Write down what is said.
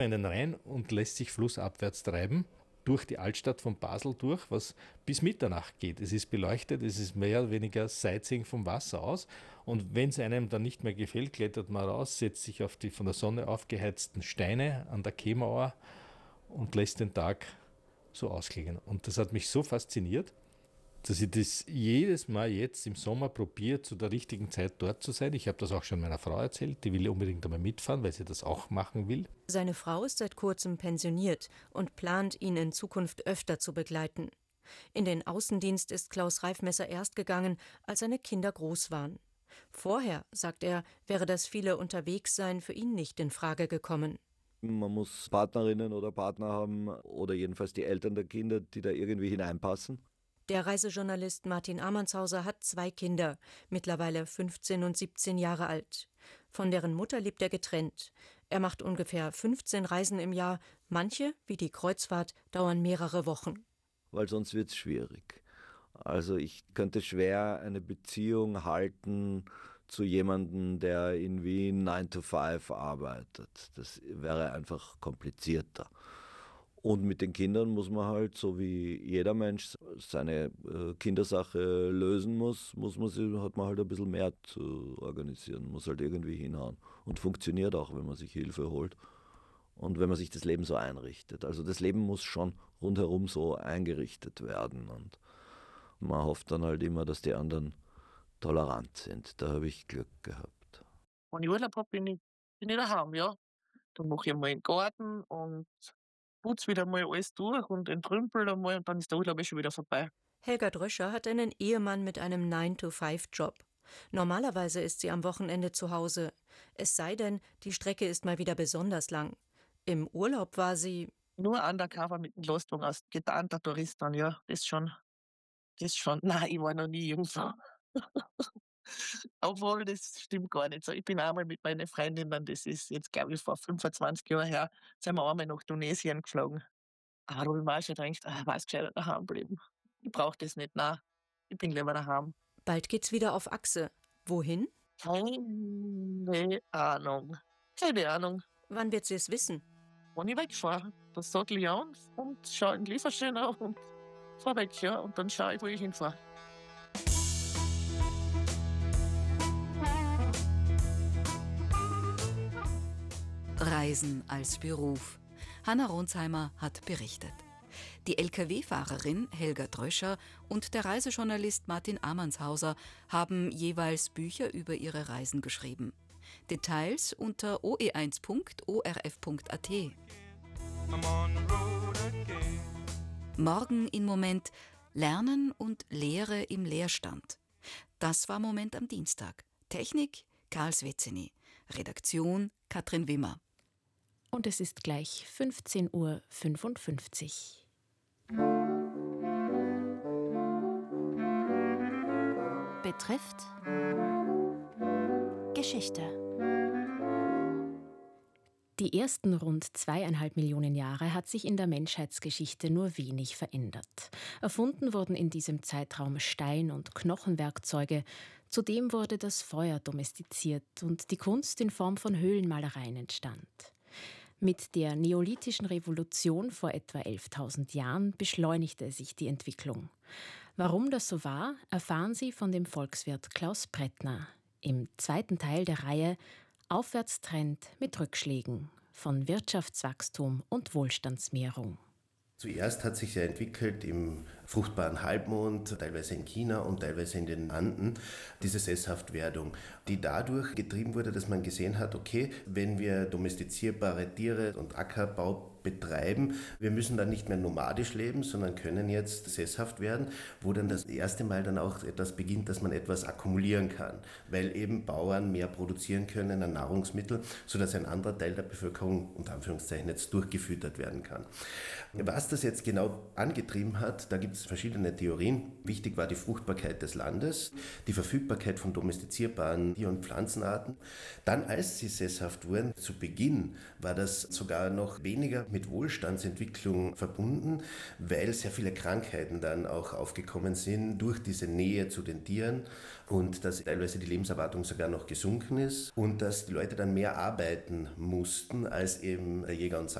in den Rhein und lässt sich flussabwärts treiben, durch die Altstadt von Basel durch, was bis Mitternacht geht. Es ist beleuchtet, es ist mehr oder weniger Sightseeing vom Wasser aus. Und wenn es einem dann nicht mehr gefällt, klettert man raus, setzt sich auf die von der Sonne aufgeheizten Steine an der Kehlmauer und lässt den Tag so ausklingen. Und das hat mich so fasziniert, dass ich das jedes Mal jetzt im Sommer probiere, zu der richtigen Zeit dort zu sein. Ich habe das auch schon meiner Frau erzählt, die will unbedingt einmal mitfahren, weil sie das auch machen will. Seine Frau ist seit kurzem pensioniert und plant, ihn in Zukunft öfter zu begleiten. In den Außendienst ist Klaus Reifmesser erst gegangen, als seine Kinder groß waren. Vorher, sagt er, wäre das viele Unterwegssein für ihn nicht in Frage gekommen. Man muss Partnerinnen oder Partner haben oder jedenfalls die Eltern der Kinder, die da irgendwie hineinpassen. Der Reisejournalist Martin Amanshauser hat 2 Kinder, mittlerweile 15 und 17 Jahre alt. Von deren Mutter lebt er getrennt. Er macht ungefähr 15 Reisen im Jahr. Manche, wie die Kreuzfahrt, dauern mehrere Wochen. Weil sonst wird es schwierig. Also ich könnte schwer eine Beziehung halten zu jemandem, der in Wien 9 to 5 arbeitet. Das wäre einfach komplizierter. Und mit den Kindern muss man halt, so wie jeder Mensch seine Kindersache lösen muss, hat man halt ein bisschen mehr zu organisieren, muss halt irgendwie hinhauen. Und funktioniert auch, wenn man sich Hilfe holt und wenn man sich das Leben so einrichtet. Also das Leben muss schon rundherum so eingerichtet werden. Und man hofft dann halt immer, dass die anderen tolerant sind. Da habe ich Glück gehabt. Wenn ich Urlaub habe, bin ich daheim, ja. Dann mache ich einmal den Garten und putze wieder mal alles durch und entrümpel einmal und dann ist der Urlaub schon wieder vorbei. Helga Dröscher hat einen Ehemann mit einem 9-to-5-Job. Normalerweise ist sie am Wochenende zu Hause. Es sei denn, die Strecke ist mal wieder besonders lang. Im Urlaub war sie nur undercover mit dem Lastwagen als getarnter Tourist dann, ja. Das schon. Nein, ich war noch nie irgendwo. Obwohl, das stimmt gar nicht so. Ich bin einmal mit meinen Freundinnen, das ist jetzt, glaube ich, vor 25 Jahren her, sind wir einmal nach Tunesien geflogen. Aber da habe ich mir auch schon gedacht, was gescheiter daheim bleiben. Ich brauche das nicht, nein. Ich bin lieber daheim. Bald geht's wieder auf Achse. Wohin? Keine Ahnung. Wann wird sie es wissen? Wenn ich wegfahre, das sage ich an und schaue in den Lieferschein auf und fahre weg, ja. Und dann schaue ich, wo ich hinfahre. Reisen als Beruf. Hanna Ronsheimer hat berichtet. Die Lkw-Fahrerin Helga Dröscher und der Reisejournalist Martin Amanshauser haben jeweils Bücher über ihre Reisen geschrieben. Details unter oe1.orf.at. Morgen in Moment Lernen und Lehre im Leerstand. Das war Moment am Dienstag. Technik Karl Svezzini. Redaktion Katrin Wimmer. Und es ist gleich 15:55 Uhr. Betrifft Geschichte. Die ersten rund 2,5 Millionen Jahre hat sich in der Menschheitsgeschichte nur wenig verändert. Erfunden wurden in diesem Zeitraum Stein- und Knochenwerkzeuge. Zudem wurde das Feuer domestiziert und die Kunst in Form von Höhlenmalereien entstand. Mit der Neolithischen Revolution vor etwa 11.000 Jahren beschleunigte sich die Entwicklung. Warum das so war, erfahren Sie von dem Volkswirt Klaus Brettner im zweiten Teil der Reihe Aufwärtstrend mit Rückschlägen von Wirtschaftswachstum und Wohlstandsmehrung. Zuerst hat sich ja entwickelt im fruchtbaren Halbmond, teilweise in China und teilweise in den Anden, diese Sesshaftwerdung, die dadurch getrieben wurde, dass man gesehen hat, okay, wenn wir domestizierbare Tiere und Ackerbau betreiben, wir müssen dann nicht mehr nomadisch leben, sondern können jetzt sesshaft werden, wo dann das erste Mal dann auch etwas beginnt, dass man etwas akkumulieren kann, weil eben Bauern mehr produzieren können an Nahrungsmittel, sodass ein anderer Teil der Bevölkerung, unter Anführungszeichen, jetzt durchgefüttert werden kann. Was das jetzt genau angetrieben hat, da gibt es es verschiedene Theorien. Wichtig war die Fruchtbarkeit des Landes, die Verfügbarkeit von domestizierbaren Tier- und Pflanzenarten. Dann, als sie sesshaft wurden, zu Beginn war das sogar noch weniger mit Wohlstandsentwicklung verbunden, weil sehr viele Krankheiten dann auch aufgekommen sind durch diese Nähe zu den Tieren und dass teilweise die Lebenserwartung sogar noch gesunken ist und dass die Leute dann mehr arbeiten mussten als eben der Jäger und Sammler